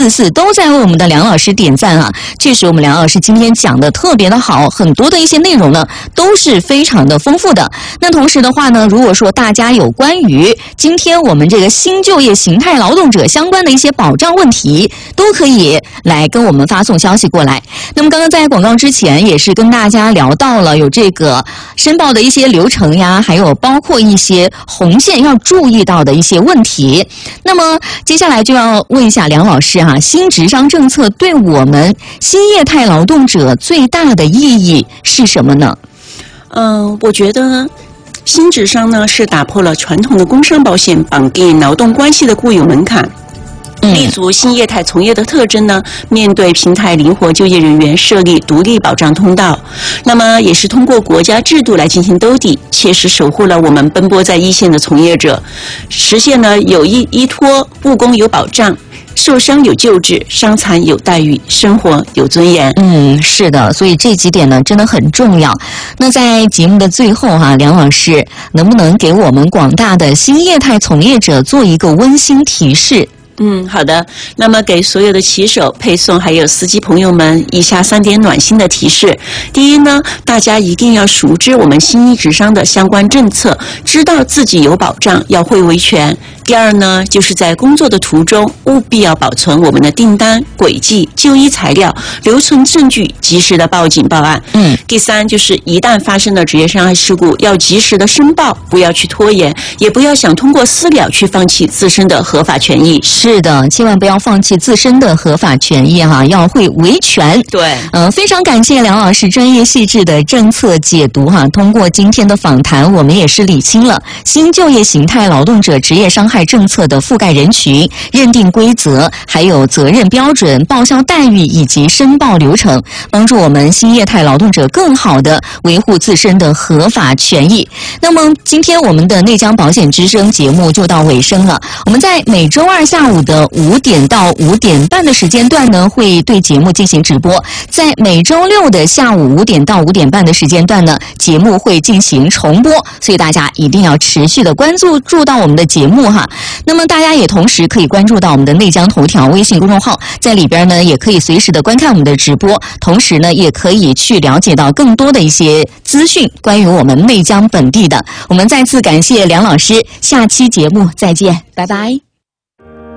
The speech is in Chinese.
4444都在为我们的梁老师点赞啊！确实，我们梁老师今天讲的特别的好，很多的一些内容呢都是非常的丰富的。那同时的话呢，如果说大家有关于今天我们这个新就业形态劳动者相关的一些保障问题，都可以来跟我们发送消息过来。那么刚刚在广告之前也是跟大家聊到了有这个申报的一些流程呀，还有包括一些红线要注意到的一些问题。那么接下来就要问一下梁老师哈，新职商政策对我们新业态劳动者最大的意义是什么呢？ 我觉得呢，新职商呢是打破了传统的工伤保险绑定劳动关系的固有门槛。立足新业态从业的特征呢，面对平台灵活就业人员设立独立保障通道，那么也是通过国家制度来进行兜底，切实守护了我们奔波在一线的从业者，实现了有依托，务工有保障，受伤有救治，伤残有待遇，生活有尊严。 是的，所以这几点呢真的很重要。那在节目的最后哈，梁老师能不能给我们广大的新业态从业者做一个温馨提示？ 好的。那么给所有的骑手、配送还有司机朋友们，以下3点暖心的提示。第一呢，大家一定要熟知我们新一职商的相关政策，知道自己有保障，要会维权。第二呢，就是在工作的途中，务必要保存我们的订单、轨迹、就医材料，留存证据，及时的报警报案。第三就是一旦发生了职业伤害事故，要及时的申报，不要去拖延，也不要想通过私了去放弃自身的合法权益。 是的，千万不要放弃自身的合法权益哈，要会维权。 对， 非常感谢梁老师专业细致的政策解读哈。通过今天的访谈，我们也是理清了新就业形态劳动者职业伤害政策的覆盖人群、认定规则，还有责任标准、报销待遇以及申报流程，帮助我们新业态劳动者更好的维护自身的合法权益。那么今天我们的内江保险之声节目就到尾声了。我们在每周二下午的5点到5点半的时间段呢，会对节目进行直播；在每周六的下午5点到5点半的时间段呢，节目会进行重播。所以大家一定要持续的关注到我们的节目哈。那么大家也同时可以关注到我们的内江头条微信公众号，在里边呢也可以随时的观看我们的直播，同时呢也可以去了解到更多的一些资讯，关于我们内江本地的。我们再次感谢梁老师，下期节目再见，拜拜。